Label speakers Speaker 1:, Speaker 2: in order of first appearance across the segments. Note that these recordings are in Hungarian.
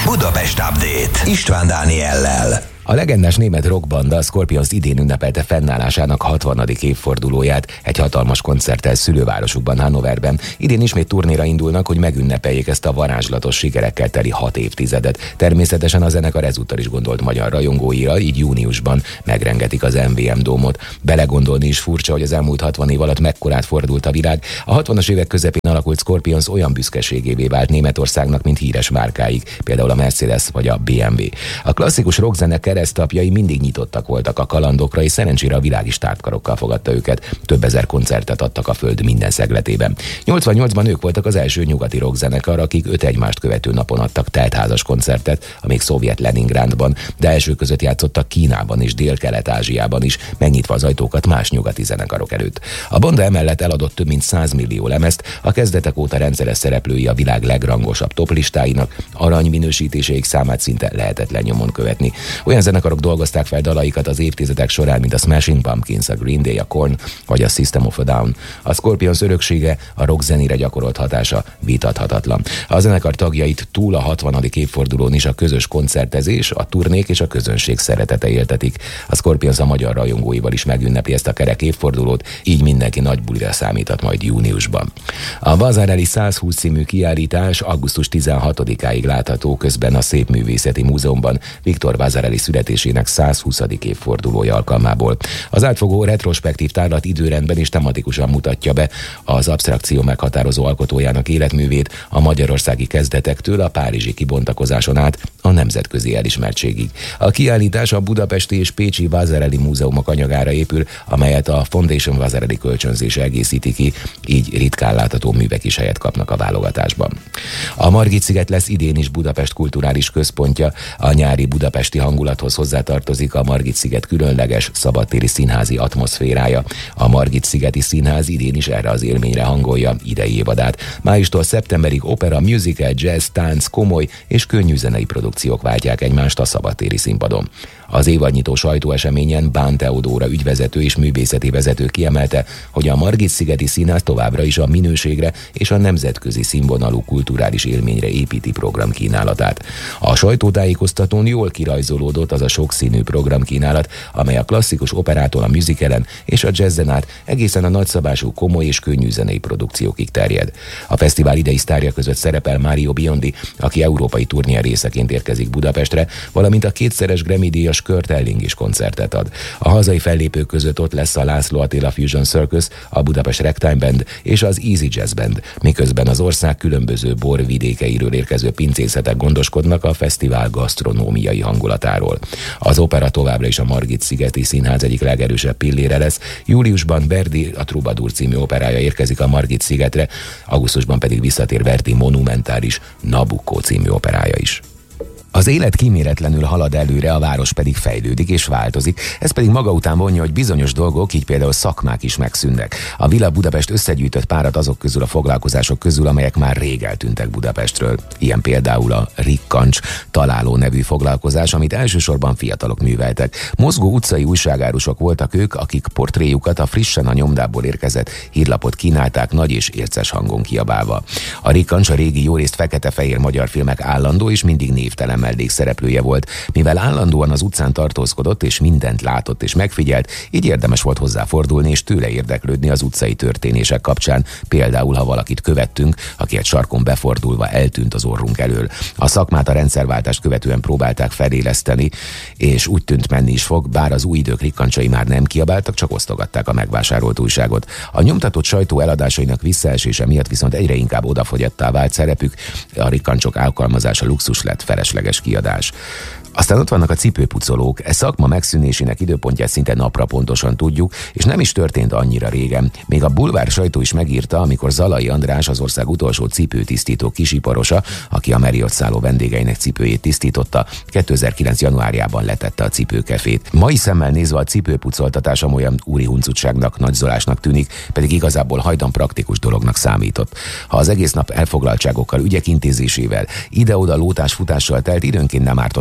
Speaker 1: Budapest Update István Dániellel.
Speaker 2: A legendás német rockbanda a Scorpions idén ünnepelte fennállásának 60. évfordulóját egy hatalmas koncerttel szülővárosukban, Hannoverben. Idén ismét turnéra indulnak, hogy megünnepeljék ezt a varázslatos sikerekkel teli 6 évtizedet. Természetesen a zenekar ezúttal is gondolt magyar rajongóira, így júniusban megrengetik az MVM Dómot. Belegondolni is furcsa, hogy az elmúlt 60 év alatt mekkorát fordult a világ. A 60-as évek közepén alakult Scorpions olyan büszkeségévé vált Németországnak, mint híres márkáig, például a Mercedes vagy a BMW. A klasszikus rockzene keresztapjai mindig nyitottak voltak a kalandokra, és szerencsére a világ is tártkarokkal fogadta őket. Több ezer koncertet adtak a föld minden szegletében. 88-ban ők voltak az első nyugati rockzenekar, akik 5 egymást követő napon adtak teltházas koncertet, a még szovjet Leningrádban, de első között játszottak Kínában és Dél-Kelet-Ázsiában is, megnyitva az ajtókat más nyugati zenekarok előtt. A banda emellett eladott több mint 100 millió lemezt, a kezdetek óta rendszeres szereplői a világ legrangosabb toplistáinak, aranyminősítéseik számát szinte lehetetlen nyomon követni. Olyan zenekarok dolgozták fel dalaikat az évtizedek során, mint a Smashing Pumpkins, a Green Day, a Korn vagy a System of a Down. A Scorpions öröksége, a rock zenére gyakorolt hatása vitathatatlan. A zenekar tagjait túl a 60. évfordulón is a közös koncertezés, a turnék és a közönség szeretete éltetik. A Scorpions a magyar rajongóival is megünnepli ezt a kerek évfordulót, így mindenki nagy bulira számíthat majd júniusban. A Vasarely 120 című kiállítás augusztus 16-áig látható, közben a Szépművészeti Múzeumban Viktor Vasarely születésének 120. évfordulója alkalmából. Az átfogó retrospektív tárlat időrendben is tematikusan mutatja be az absztrakció meghatározó alkotójának életművét a magyarországi kezdetektől a párizsi kibontakozáson át a nemzetközi elismertségig. A kiállítás a budapesti és pécsi Vasarely múzeumok anyagára épül, amelyet a Foundation Vasarely kölcsönzése egészíti ki, így ritkán látható művek is helyet kapnak a válogatásban. A Margit-sziget lesz idén is Budapest kulturális központja, a nyári budapesti hangulathoz hozzátartozik a Margit-sziget különleges szabadtéri színházi atmoszférája. A Margit-szigeti Színház idén is erre az élményre hangolja idei évadát. Májustól szeptemberig opera, musical, jazz, tánc, komoly és könnyű zenei produkciók váltják egymást a szabadtéri színpadon. Az évadnyitó sajtóeseményen Bán Teodóra ügyvezető és művészeti vezető kiemelte, hogy a Margit-szigeti Színház továbbra is a minőségre és a nemzetközi színvonalú kulturális élményre építi programkínálatát. A sajtótájékoztatón jól kirajzolódott az a sokszínű programkínálat, amely a klasszikus operától a musicalen és a jazzen át egészen a nagyszabású komoly és könnyű zenei produkciókig terjed. A fesztivál idei sztárja között szerepel Mario Biondi, aki európai turné részeként érkezik Budapestre, valamint a kétszeres Grammy-díjas Kurt Elling is koncertet ad. A hazai fellépők között ott lesz a László Attila Fusion Circus, a Budapest Ragtime Band és az Easy Jazz Band, miközben az ország különböző borvidékeiről érkező pincészetek gondoskodnak a fesztivál gasztronómiai hangulatáról. Az opera továbbra is a Margit-szigeti Színház egyik legerősebb pillére lesz. Júliusban Verdi a Troubadour című operája érkezik a Margit-szigetre, augusztusban pedig visszatér Verdi monumentális Nabucco című operája is. Az élet kíméletlenül halad előre, a város pedig fejlődik és változik, ez pedig maga után vonja, hogy bizonyos dolgok, így például szakmák is megszűnnek. A Villa Budapest összegyűjtött párat azok közül a foglalkozások közül, amelyek már rég eltűntek Budapestről. Ilyen például a Rikkancs találó nevű foglalkozás, amit elsősorban fiatalok műveltek. Mozgó utcai újságárusok voltak ők, akik portréjukat a frissen a nyomdából érkezett hírlapot kínálták nagy és érces hangon kiabálva. A Rikkancs a régi, jórészt fekete-fehér magyar filmek állandó és mindig névtelen mellékszereplője volt. Mivel állandóan az utcán tartózkodott és mindent látott és megfigyelt, így érdemes volt hozzáfordulni és tőle érdeklődni az utcai történések kapcsán, például ha valakit követtünk, aki egy sarkon befordulva eltűnt az orrunk elől. A szakmát a rendszerváltást követően próbálták feléleszteni, és úgy tűnt menni is fog, bár az új idők rikkancsai már nem kiabáltak, csak osztogatták a megvásárolt újságot. A nyomtatott sajtó eladásainak visszaesése miatt viszont egyre inkább odafogyattá vált szerepük, a rikkancsok alkalmazása luxus lett, felesleges kiadás. Aztán ott vannak a cipőpucolók, e szakma megszűnésének időpontját szinte napra pontosan tudjuk, és nem is történt annyira régen. Még a bulvár sajtó is megírta, amikor Zalai András, az ország utolsó cipőtisztító kisiparosa, aki a Marriott szálló vendégeinek cipőjét tisztította, 2009. januárjában letette a cipőkefét. Mai szemmel nézve a cipőpucoltatás olyan úri huncutságnak, nagyzolásnak tűnik, pedig igazából hajdan praktikus dolognak számított. Ha az egész nap elfoglaltságokkal, ügyek intézésével, ide-oda lótás-futással telt, időnként nem ártott javítani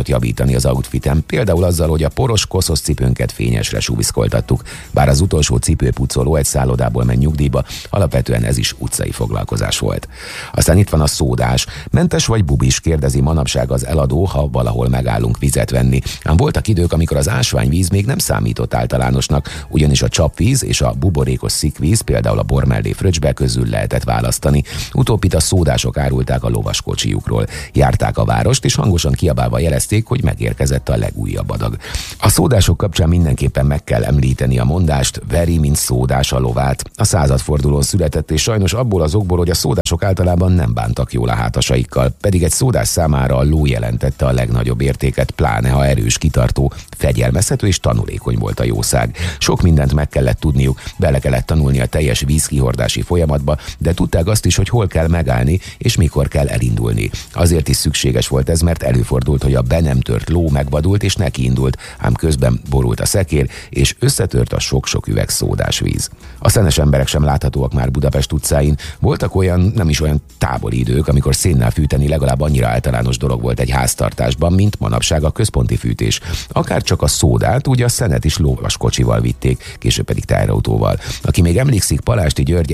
Speaker 2: javítani az outfiten, például azzal, hogy a poros koszos cipőnket fényesre súviszkoltattuk. Bár az utolsó cipőpucoló egy szállodából ment nyugdíjba, alapvetően ez is utcai foglalkozás volt. Aztán itt van a szódás. Mentes vagy bubis, kérdezi manapság az eladó, ha valahol megállunk vizet venni. Ám voltak idők, amikor az ásványvíz még nem számított általánosnak, ugyanis a csapvíz és a buborékos szikvíz, például a bor mellé fröccsbe közül lehetett választani. Utóbbit a szódások árulták a lovaskocsijukról. Járták a várost, és hangosan kiabálva jelezték, hogy megérkezett a legújabb adag. A szódások kapcsán mindenképpen meg kell említeni a mondást, veri, mint szódás a lovát. A századfordulón született, és sajnos abból az okból, hogy a szódások általában nem bántak jól a hátasaikkal, pedig egy szódás számára a ló jelentette a legnagyobb értéket, pláne ha erős, kitartó, fegyelmezhető és tanulékony volt a jószág. Sok mindent meg kellett tudniuk, bele kellett tanulni a teljes vízkihordási folyamatba, de tudták azt is, hogy hol kell megállni, és mikor kell elindulni. Azért is szükséges volt ez, mert előfordult, hogy a be nem tört ló megvadult és nekiindult, ám közben borult a szekér, és összetört a sok-sok üveg szódás víz. A szenes emberek sem láthatóak már Budapest utcáin. Voltak olyan, nem is olyan távoli idők, amikor szénnel fűteni legalább annyira általános dolog volt egy háztartásban, mint manapság a központi fűtés. Akár csak a szódát, ugye a szenet is lovaskocsival vitték, később pedig teherautóval. Aki még emlékszik Palásty György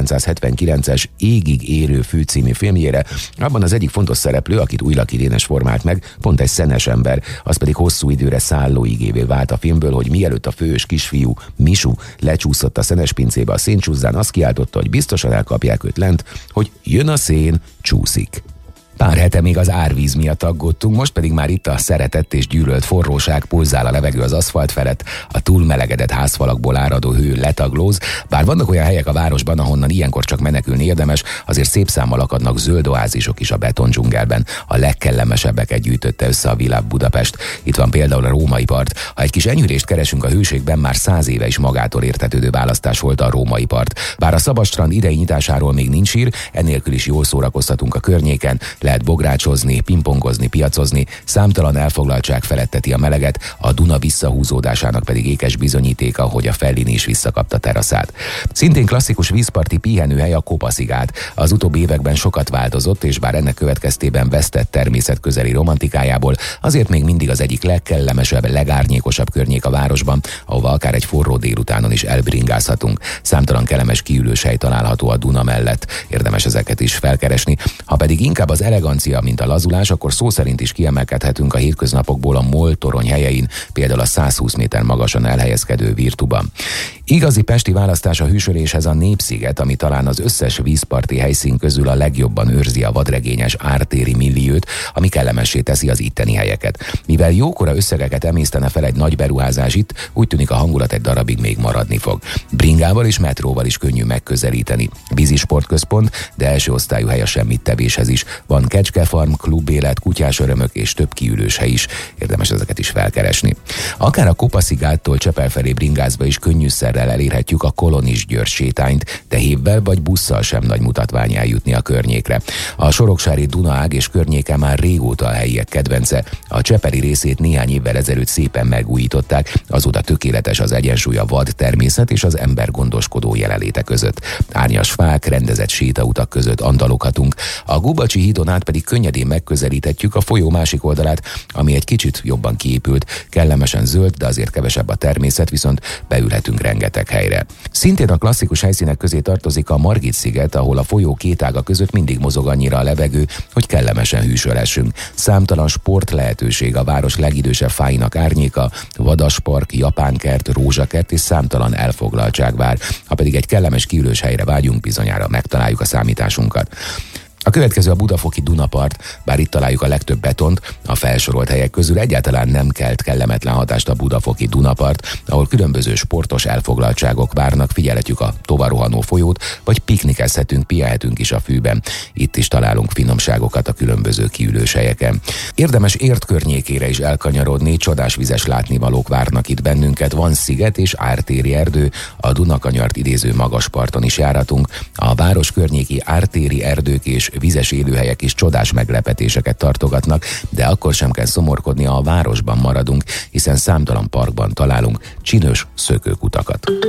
Speaker 2: 1979-es Égig érő fű című filmjére, abban az egyik fontos szereplő, akit Újlaki Dénes formált meg, pont egy szenes ember, az pedig hosszú időre szállóigévé vált a filmből, hogy mielőtt a fős kisfiú, Misu lecsúszott a szenes pincébe a széncsúzzán, azt kiáltotta, hogy biztosan elkapják őt lent, hogy jön a szén, csúszik. Pár hete még az árvíz miatt aggódtunk, most pedig már itt a szeretett és gyűlölt forróság, pulzál a levegő az aszfalt felett, a túlmelegedett házfalakból áradó hő letaglóz. Bár vannak olyan helyek a városban, ahonnan ilyenkor csak menekülni érdemes, azért szép számmal akadnak zöld oázisok is a betondzsungelben. A legkellemesebbeket gyűjtötte össze a Világ Budapest. Itt van például a Római part. Ha egy kis enyhülést keresünk a hőségben, már 100 éve is magától értetődő választás volt a Római part. Bár a Szabadstrand idei nyitásáról még nincs hír, ennélkül is jól szórakoztatunk a környéken. Lehet bográcsozni, pingpongozni, piacozni, számtalan elfoglaltság feletteti a meleget, a Duna visszahúzódásának pedig ékes bizonyítéka, hogy a Fellini is visszakapta teraszát. Szintén klasszikus vízparti pihenőhely a Kopaszigát. Az utóbbi években sokat változott, és bár ennek következtében vesztett természetközeli romantikájából, azért még mindig az egyik legkellemesebb, legárnyékosabb környék a városban, ahova akár egy forró délutánon is elbringázhatunk. Számtalan kellemes kiülős hely található a Duna mellett, érdemes ezeket is felkeresni. Ha pedig inkább az elegancia, mint a lazulás, akkor szó szerint is kiemelkedhetünk a hétköznapokból a MOL torony helyein, például a 120 méter magasan elhelyezkedő Virtuban. Igazi pesti választás a hűsöléshez a Népsziget, ami talán az összes vízparti helyszín közül a legjobban őrzi a vadregényes ártéri milliót, ami kellemessé teszi az itteni helyeket. Mivel jókora összegeket emésztene fel egy nagy beruházás itt, úgy tűnik a hangulat egy darabig még maradni fog. Bringával és metróval is könnyű megközelíteni. Vízi sportközpont, de első osztályú hely a semmittevéshez is. Van kecskefarm, klubélet, kutyás örömök és több kiülős hely is. Érdemes ezeket is felkeresni. Akár a Kopaszigától Csepel felé bringázva is könnyűszerrel elérhetjük a Kolonis-György sétányt, de hévvel vagy busszal sem nagy mutatvány eljutni a környékre. A soroksári Dunaág és környéke már régóta a helyiek kedvence. A csepeli részét néhány évvel ezelőtt szépen megújították, azóta tökéletes az egyensúly a vad természet és az ember gondoskodó jelenléte között. Árnyas fák, rendezett sétautak között andaloghatunk. A Gubacsi hídon át pedig könnyedén megközelíthetjük a folyó másik oldalát, ami egy kicsit jobban kiépült, kellemesen zöld, de azért kevesebb a természet, viszont beülhetünk rengeteg helyre. Szintén a klasszikus helyszínek közé tartozik a Margit-sziget, ahol a folyó két ága között mindig mozog annyira a levegő, hogy kellemesen hűsölhessünk. Számtalan sport lehetőség, a város legidősebb fáinak árnyéka, vadaspark, japánkert, rózsakert és számtalan elfoglaltság vár. Ha pedig egy kellemes kiülős helyre vágyunk, bizonyára megtaláljuk a számításunkat. A következő a budafoki Dunapart, bár itt találjuk a legtöbb betont, a felsorolt helyek közül egyáltalán nem kelt kellemetlen hatást a budafoki Dunapart, ahol különböző sportos elfoglaltságok várnak, figyelhetjük a tovarohanó folyót, vagy piknikezhetünk, pihenhetünk is a fűben. Itt is találunk finomságokat a különböző kiülős helyeken. Érdemes Érd környékére is elkanyarodni, csodás vizes látnivalók várnak itt bennünket, van sziget és ártéri erdő, a Dunakanyart idéző magasparton is járhatunk, a város környéki ártéri erdők és vizes élőhelyek is csodás meglepetéseket tartogatnak, de akkor sem kell szomorkodni, ha a városban maradunk, hiszen számtalan parkban találunk csinos szökőkutakat.